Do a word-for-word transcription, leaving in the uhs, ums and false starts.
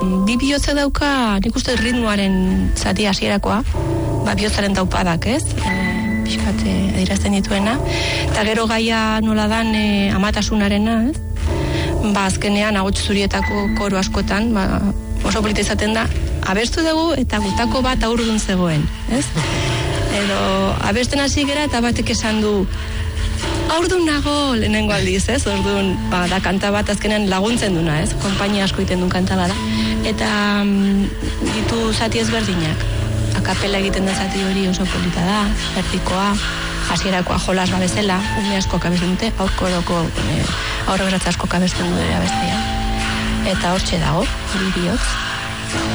bi bihotza dauka, nik uste ritmoaren zati hasierakoa, ba, bihotzaren taupadak, ez? E, pixkat adirazten dituena. Eta gero gaia nola dan e, amatasunarena, ez? Ba, azkenean, ahots zurietako koro askotan, ba, oso polita izaten da, abestu dugu eta gutako bat aurdun zegoen, ez? Edo, abesten hasi gera eta batek esan du, aurdun nago lehenengo aldiz, ez? Orduan, ba, da kanta bat azkenean laguntzen duna, ez? Konpainia asko iten duen kanta bada. Eta mm, ditu zati ezberdinak. Akapela egiten da zati hori oso polita da, vertikoa, hasierakoa jolas babezela, ume asko kabesten dute, aurkoroko e, aurre beratza asko kabesten dute abestia. Eta hortxe dago, hori bihotz.